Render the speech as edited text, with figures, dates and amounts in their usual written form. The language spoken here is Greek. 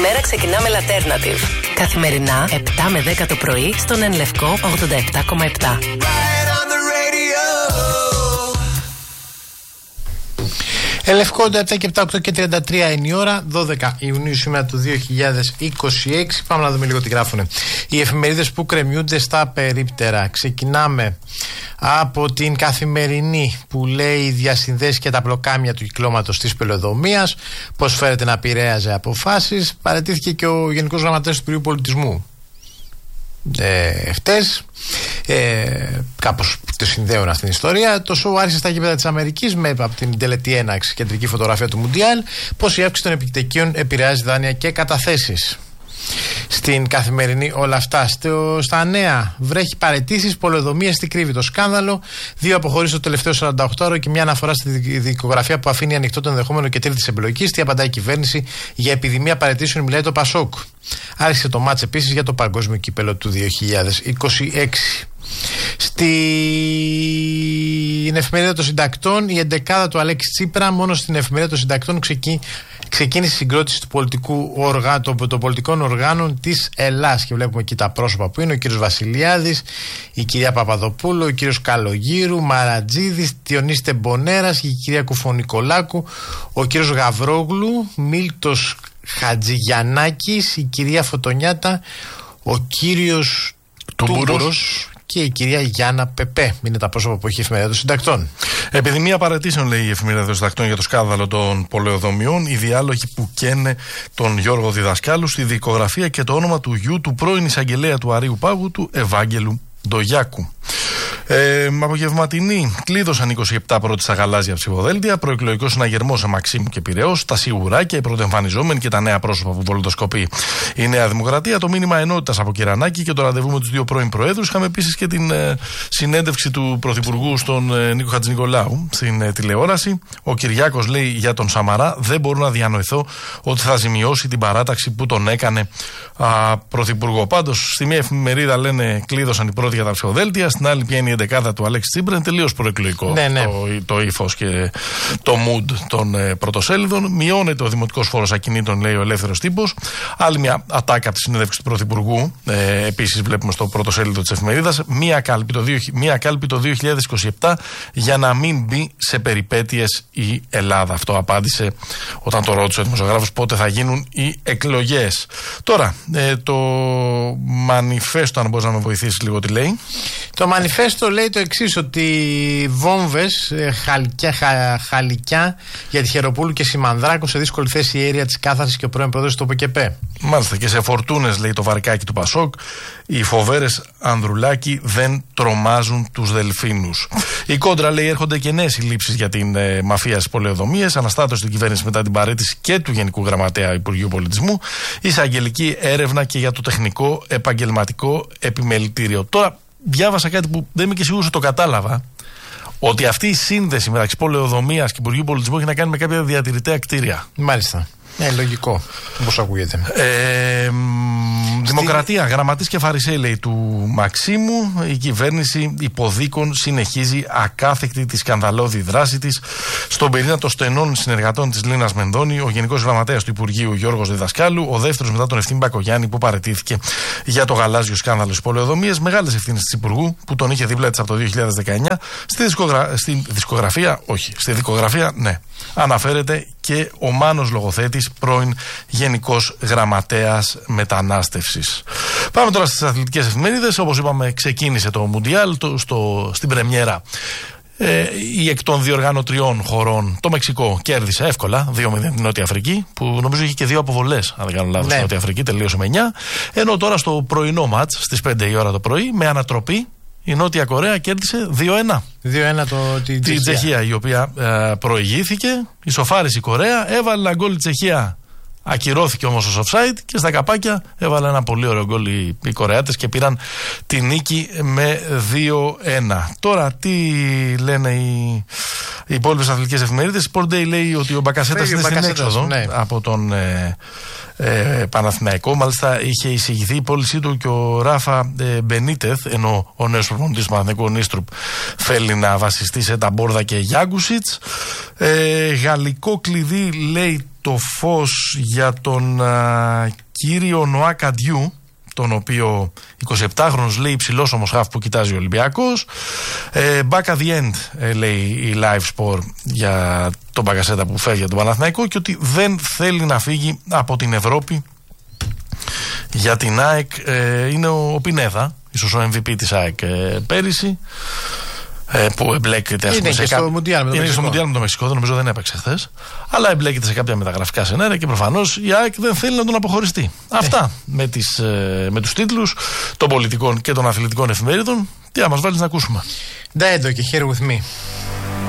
μέρα ξεκινά με Alternative. Καθημερινά 7 με 10 το πρωί στον Εν Λευκό 87,7. Ελευκόντα 7 και 7, 8 και 33 είναι η ώρα, 12 Ιουνίου σήμερα του 2026. Πάμε να δούμε λίγο τι γράφουνε οι εφημερίδες που κρεμιούνται στα περίπτερα. Ξεκινάμε από την Καθημερινή που λέει διασυνδέσεις και τα πλοκάμια του κυκλώματος της Πελοδομίας, πώς φέρεται να επηρέαζε αποφάσεις. Παραιτήθηκε και ο Γενικός Γραμματέας του Υπουργείου Πολιτισμού χτες. Κάπως το συνδέουν αυτήν την ιστορία. Το show άρχισε στα γήπεδα της Αμερικής με από την τελετή 1 κεντρική φωτογραφία του Μουντιάλ. Πώς η αύξηση των επιτοκίων επηρεάζει δάνεια και καταθέσεις. Στην Καθημερινή όλα αυτά. Στα νέα, βρέχει παραιτήσεις, πολεοδομία στη κρύβη το σκάνδαλο. 2 αποχωρήσεις το τελευταίο 48ωρο και μια αναφορά στη δικογραφία που αφήνει ανοιχτό το ενδεχόμενο και τρίτη εμπλοκή. Τι απαντάει η κυβέρνηση για επιδημία παραιτήσεων, μιλάει το Πασόκ. Άρχισε το μάτς επίσης για το Παγκόσμιο Κύπελλο του 2026. Στην Εφημερίδα των Συντακτών, η 11η του Αλέξη Τσίπρα. Μόνο στην Εφημερίδα των Συντακτών ξεκίνησε η συγκρότηση των πολιτικών οργάνων της Ελλάς. Και βλέπουμε εκεί τα πρόσωπα που είναι: ο κύριος Βασιλιάδης, η κυρία Παπαδοπούλου, ο κύριος Καλογύρου, Μαρατζίδης, Διονύσης Τεμπονέρας, η κυρία Κουφονικολάκου, ο κύριος Γαβρόγλου, Μίλτος Χατζηγιαννάκης, η κυρία Φωτονιάτα, ο κύριος Τούμπουρος και η κυρία Γιάννα Πεπέ. Είναι τα πρόσωπα που έχει η Εφημερίδα των Συντακτών. Επιδημία παραιτήσεων, λέει η Εφημερίδα των Συντακτών, για το σκάνδαλο των πολεοδομιών. Οι διάλογοι που καίνε τον Γιώργο Διδασκάλου στη δικογραφία και το όνομα του γιου του πρώην εισαγγελέα του Αρείου Πάγου, του Ευάγγελου Ντογιάκου. Απογευματινή, κλείδωσαν 27 πρώτη στα γαλάζια ψηφοδέλτια. Προεκλογικό συναγερμό σε Μαξίμου και Πειραιώς. Τα σιγουράκια, οι πρωτοεμφανιζόμενοι και τα νέα πρόσωπα που βολιδοσκοπεί η Νέα Δημοκρατία. Το μήνυμα ενότητας από Κυρανάκη και το ραντεβού με τους 2 πρώην προέδρους. Είχαμε επίσης και την συνέντευξη του Πρωθυπουργού στον Νίκο Χατζηνικολάου στην τηλεόραση. Ο Κυριάκος λέει για τον Σαμαρά: δεν μπορώ να διανοηθώ ότι θα ζημιώσει την παράταξη που τον έκανε Πρωθυπουργό. Πάντως, στη μία εφημερίδα λένε κλείδωσαν οι πρώτοι για τα ψηφοδέλτια, στην άλλη πια είναι η 11η του Αλέξη Τσίπρα. Είναι τελείως προεκλογικό το ύφος και το mood των πρωτοσέλιδων. Μειώνεται ο δημοτικός φόρος ακινήτων, λέει ο Ελεύθερος Τύπος. Άλλη μια ατάκα από τη συνέντευξη του Πρωθυπουργού. Επίσης, βλέπουμε στο πρωτοσέλιδο της εφημερίδας. Μία κάλπη το 2027 για να μην μπει σε περιπέτειες η Ελλάδα. Αυτό απάντησε όταν το ρώτησε ο δημοσιογράφος πότε θα γίνουν οι εκλογές. Τώρα, το μανιφέστο, αν μπορείς να με βοηθήσεις λίγο, τι λέει. Το μανιφέστο λέει το εξής, ότι βόμβες, χαλικιά για τη Χεροπούλου και Σιμανδράκου, σε δύσκολη θέση η αίρια της Κάθαρσης και ο πρώην πρόεδρος του ΠΚΠ. Μάλιστα, και σε φορτούνες, λέει το βαρικάκι του Πασόκ, οι φοβέρες Ανδρουλάκη δεν τρομάζουν τους δελφίνους. Η κόντρα, λέει, έρχονται και νέες συλλήψεις για την μαφία στις πολεοδομίες, αναστάτωση στην κυβέρνηση μετά την παραίτηση και του Γενικού Γραμματέα Υπουργείου Πολιτισμού, εισαγγελική έρευνα και για το τεχνικό επαγγελματικό επιμελητήριο. Τώρα, διάβασα κάτι που δεν είμαι και σίγουρος ότι το κατάλαβα. Ότι αυτή η σύνδεση μεταξύ πολεοδομίας και Υπουργείου Πολιτισμού έχει να κάνει με κάποια διατηρητέα κτίρια. Μάλιστα. Λογικό, όπως ακούγεται. Δημοκρατία, γραμματής και φαρισαίοι, λέει, του Μαξίμου. Η κυβέρνηση υποδίκων συνεχίζει ακάθεκτη τη σκανδαλώδη δράση της. Στον πυρήνα των στενών συνεργατών της Λίνας Μενδώνη, ο Γενικός Γραμματέας του Υπουργείου Γιώργος Διδασκάλου, ο δεύτερος μετά τον Ευθύμη Μπακογιάννη που παραιτήθηκε για το γαλάζιο σκάνδαλο στις πολεοδομίες. Μεγάλες ευθύνες της Υπουργού που τον είχε δίπλα της από το 2019. Στη δικογραφία, ναι. Αναφέρεται και ο Μάνος Λογοθέτης, πρώην Γενικός Γραμματέας Μετανάστευσης. Πάμε τώρα στις αθλητικές εφημερίδες. Όπως είπαμε, ξεκίνησε το Μουντιάλ στην πρεμιέρα. Η εκ των διοργανωτριών χωρών, το Μεξικό κέρδισε εύκολα 2-0 την Νότια Αφρική, που νομίζω είχε και 2 αποβολές, αν δεν κάνω λάθος. Η Νότια Αφρική τελείωσε με 9. Ενώ τώρα στο πρωινό μάτς, στις 5 η ώρα το πρωί, με ανατροπή, η Νότια Κορέα κέρδισε 2-1. 2-1 την Τσεχία, η οποία προηγήθηκε. Ισοφάρισε η Κορέα, έβαλε ένα γκολ η Τσεχία. Ακυρώθηκε όμως ως offside και στα καπάκια έβαλε ένα πολύ ωραίο γκολ οι Κορεάτες και πήραν τη νίκη με 2-1. Τώρα τι λένε οι υπόλοιπες αθλητικές εφημερίδες. Sport Day λέει ότι ο Μπακασέτας είναι στην έξοδο από τον Παναθηναϊκό. Μάλιστα είχε εισηγηθεί η πώλησή του και ο Ράφα Μπενίτεθ, ενώ ο νέος προπονητής του Παναθηναϊκού, ο Νίστρουπ, θέλει να βασιστεί σε Ταμπόρδα και Γιάγκουσιτς. Γαλλικό κλειδί, λέει, το φως για τον κύριο Νοά Καντιού, τον οποίο 27χρονος λέει υψηλός όμως χαφ που κοιτάζει ο Ολυμπιακός. Back at the end, λέει η Live Sport για τον Μπαγκασέτα που φεύγει από τον Παναθηναϊκό, και ότι δεν θέλει να φύγει από την Ευρώπη. Για την ΑΕΚ είναι ο Πινέδα, ίσως ο MVP της ΑΕΚ πέρυσι, που εμπλέκεται στο Μουντιάλ με το Μεξικό, νομίζω δεν έπαιξε χθες, αλλά εμπλέκεται σε κάποια μεταγραφικά σενάρια και προφανώς η ΑΕΚ δεν θέλει να τον αποχωριστεί. Αυτά με τους τίτλους των πολιτικών και των αθλητικών εφημερίδων. Τι να μας βάλεις να ακούσουμε? Ντάιντο και Here With Me.